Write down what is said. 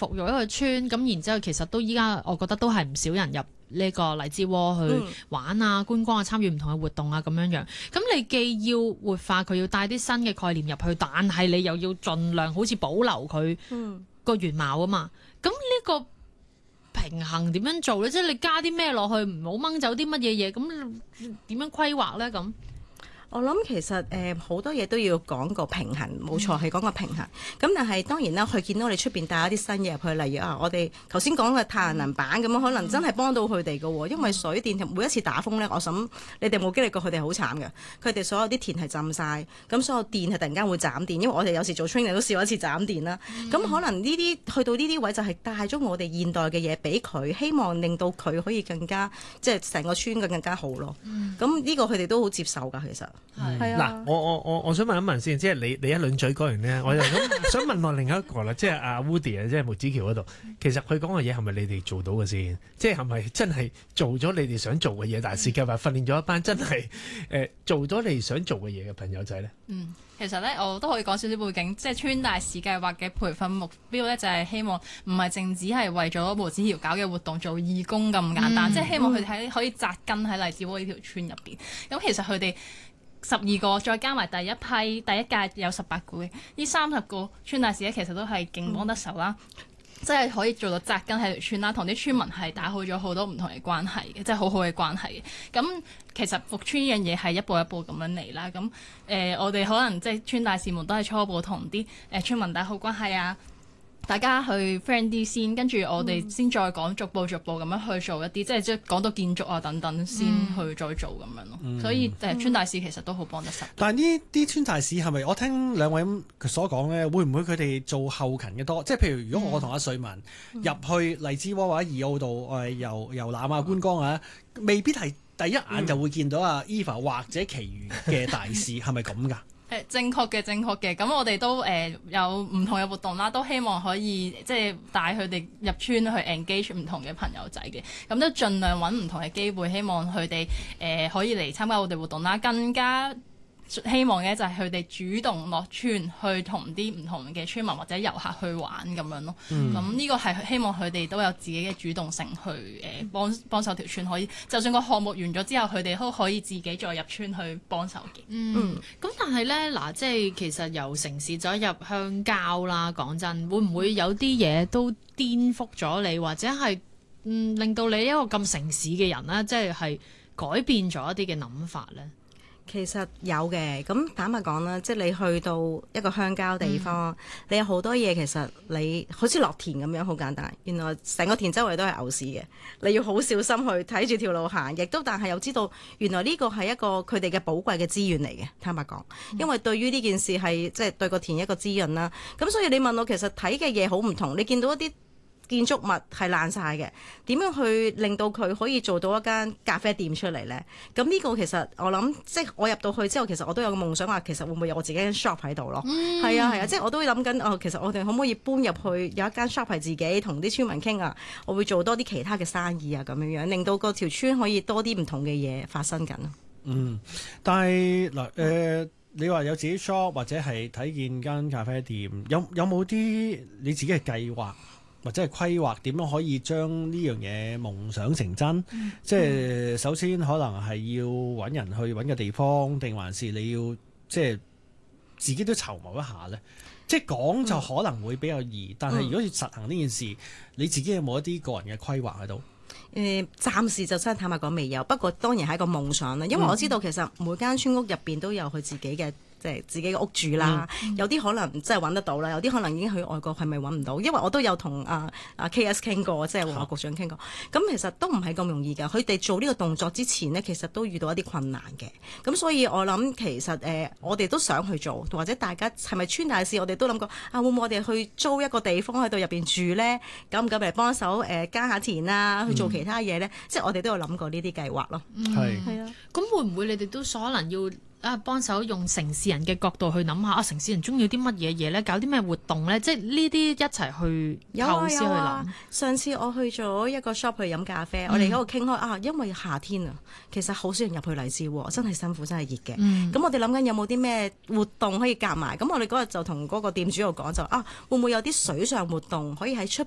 復育一個村，咁然之後其實都依家我覺得都係唔少人入呢個荔枝窩去玩啊、觀光啊、參與唔同嘅活動啊咁樣樣。咁你既要活化佢，要帶啲新嘅概念入去，但係你又要盡量好似保留佢個原貌啊嘛。咁呢個平衡點樣做咧？即係你加啲咩落去，唔好掹走啲乜嘢嘢，咁點樣規劃咧？咁？ 我諗其實好多嘢都要講個平衡，冇錯係講個平衡。咁但係當然啦，佢見到我哋出邊帶一啲新嘢入去，例如我哋頭先講嘅太陽能板咁樣，可能真係幫到佢哋嘅喎。因為水電每一次打風咧，我諗你哋冇經歷過，佢哋好慘嘅。佢哋所有啲田係浸晒，咁所有電係突然間會斬電。因為我哋有時做 training 都試過一次斬電啦。咁可能呢啲去到呢啲位就係帶咗我哋現代嘅嘢俾佢，希望令到佢可以更加即係成個村更加好咯。咁呢個佢哋都好接受㗎，其實。係嗱，我想問一問先，即係你一輪嘴講完咧，我就想問落另一個啦，即係阿 Woody 啊，即係木子橋嗰度，其實佢講嘅嘢係咪你哋做到嘅先？即係係咪真係做咗你哋想做嘅嘢？大使計劃訓練咗一班真係做咗你想做嘅嘢嘅朋友仔咧？ 其實咧我都可以講少少背景，即係村大使計劃嘅培訓目標咧，就係希望唔係淨止係為咗木子橋搞嘅活動做義工咁簡單，即係希望佢哋可以紮根喺荔枝窩呢條村入邊。咁其實佢哋12個再加埋第一屆有18個嘅，呢30個村大使咧其實都係勁幫得手啦，即係可以做到紮根喺條村啦，同啲村民係打好咗好多唔同嘅關係嘅，即係好好嘅關係嘅。咁其實復村呢樣嘢係一步一步咁樣嚟啦。咁我哋可能即係村大使們都係初步同啲村民打好關係啊。大家去 friend 啲先，跟住我哋先再講逐步咁樣去做一啲，即係講到建築啊等等先去再做咁樣咯。所以村大使其實都好幫得手。 但係呢啲村大使係咪我聽兩位所講咧，會唔會佢哋做後勤嘅多？即係譬如如果我同阿瑞文入去荔枝窩或者二澳度遊覽啊觀光啊，未必係第一眼就會見到阿 Eva 或者其餘嘅大使，係咪咁㗎？ 正確嘅，咁我哋都有唔同嘅活動啦，都希望可以即係帶佢哋入村去 engage 唔同嘅朋友仔嘅，咁都盡量揾唔同嘅機會，希望佢哋可以嚟參加我哋活動啦，更加希望嘅就係佢哋主動落村去同啲唔同嘅村民或者遊客去玩咁樣咯。咁呢個係希望佢哋都有自己嘅主動性去幫手條村，可以就算個項目完咗之後，佢哋都可以自己再入村去幫手嘅。 咁但係咧嗱，即係其實由城市走入鄉郊啦，講真，會唔會有啲嘢都顛覆咗你，或者係令到你一個咁城市嘅人咧，即係改變咗一啲嘅諗法咧？ 其實有嘅，咁坦白講啦，即係你去到一個鄉郊地方，你有好多嘢其實你好似落田咁樣，好簡單。原來成個田周圍都係牛屎嘅，你要好小心去睇住條路行，亦都但係又知道原來呢個係一個佢哋嘅寶貴嘅資源嚟嘅。坦白講，因為對於呢件事係即係對個田一個滋潤啦。咁所以你問我其實睇嘅嘢好唔同，你見到一啲建築物係爛晒嘅，點樣去令到佢可以做到一間咖啡店出嚟呢？咁呢個其實我諗，即係我入到去之後，其實我都有個夢想話，其實會唔會有我自己間 shop 喺度咯？係啊，即係我都會諗緊，其實我哋可唔可以搬入去有一間 shop 係自己同啲村民傾啊？我會做多啲其他嘅生意啊，咁樣樣令到嗰條村可以多啲唔同嘅嘢發生緊。 但係嗱你話有自己 shop 或者係睇見間咖啡店，有冇啲你自己嘅計劃？或者係規劃點樣可以將呢樣嘢夢想成真？即係首先可能係要揾人去揾個地方，定還是你要即係自己都籌謀一下呢？即係講就可能會比較易，但係如果要實行呢件事，你自己有冇一啲個人嘅規劃喺度？ 暫時就真係坦白講未有，不過當然係一個夢想啦。因為我知道其實每間村屋入邊都有佢自己嘅。即係自己嘅屋住啦，有啲可能真係揾得到啦，有啲可能已經去外國係咪揾唔到？因為我都有同KS 傾過，即係黃局長傾過。咁其實都唔係咁容易㗎。佢哋做呢個動作之前呢，其實都遇到一啲困難嘅。咁所以我諗其實我哋都想去做，或者大家係咪村大使？我哋都諗過會唔會我哋去租一個地方喺度入邊住呢？敢唔敢嚟幫手耕下田啊？去做其他嘢呢？即係我哋都有諗過呢啲計劃咯。 係啊。咁會唔會你哋都可能要？幫手用城市人嘅角度去諗下，城市人中意啲乜嘢嘢咧？搞啲咩活動咧？即係呢啲一齊去構思去諗。 上次我去咗一個 shop 去飲咖啡，我哋喺度傾開因為夏天啊，其實好少人入去荔枝窩，真係辛苦，真係熱嘅。咁我哋諗緊有冇啲咩活動可以夾埋？咁我哋嗰日就同嗰個店主度講就會唔會有啲水上活動可以喺出